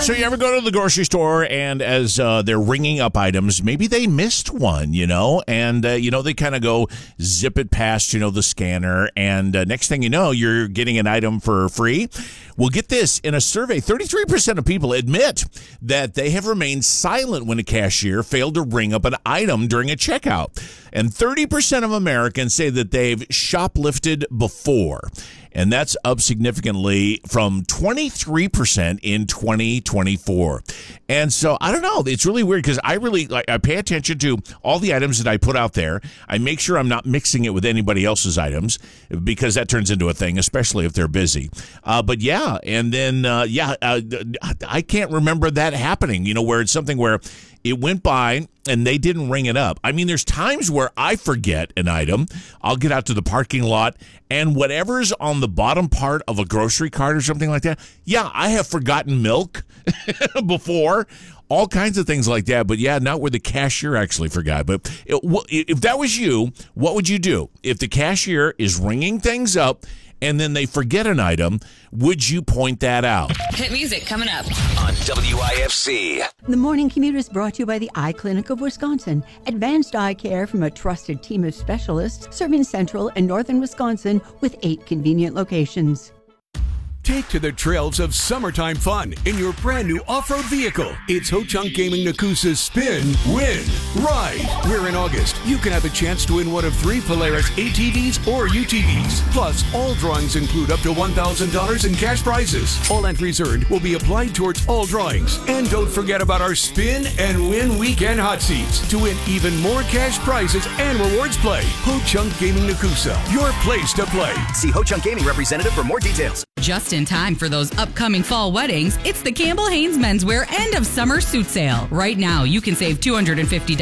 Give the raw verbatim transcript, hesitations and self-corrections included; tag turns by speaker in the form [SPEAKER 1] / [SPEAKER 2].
[SPEAKER 1] So you ever go to the grocery store and as uh, they're ringing up items, maybe they missed one, you know, and, uh, you know, they kind of go zip it past, you know, the scanner. And uh, next thing you know, you're getting an item for free. Well, get this. In a survey, thirty-three percent of people admit that they have remained silent when a cashier failed to ring up an item during a checkout. And thirty percent of Americans say that they've shoplifted before. And that's up significantly from twenty-three percent in twenty twenty-four. And so, I don't know. It's really weird because I really like I pay attention to all the items that I put out there. I make sure I'm not mixing it with anybody else's items because that turns into a thing, especially if they're busy. Uh, but yeah, and then, uh, yeah, uh, I can't remember that happening, you know, where it's something where it went by and they didn't ring it up. I mean, there's times where I forget an item. I'll get out to the parking lot and whatever's on the bottom part of a grocery cart or something like that. Yeah, I have forgotten milk before. All kinds of things like that. But yeah, not where the cashier actually forgot. But it, if that was you, what would you do? If the cashier is ringing things up and then they forget an item, would you point that out?
[SPEAKER 2] Hit music coming up
[SPEAKER 3] on W I F C.
[SPEAKER 4] The Morning Commute is brought to you by the Eye Clinic of Wisconsin. Advanced eye care from a trusted team of specialists serving central and northern Wisconsin with eight convenient locations.
[SPEAKER 5] Take to the trails of summertime fun in your brand new off-road vehicle. It's Ho-Chunk Gaming Nakusa's Spin, Win, Ride. Where in August, you can have a chance to win one of three Polaris A T Vs or U T Vs. Plus, all drawings include up to one thousand dollars in cash prizes. All entries earned will be applied towards all drawings. And don't forget about our Spin and Win Weekend Hot Seats to win even more cash prizes and rewards play. Ho-Chunk Gaming Nakusa, your place to play.
[SPEAKER 3] See Ho-Chunk Gaming representative for more details.
[SPEAKER 2] Just in time for those upcoming fall weddings, it's the Campbell Haynes Menswear End of Summer Suit Sale. Right now, you can save two hundred fifty dollars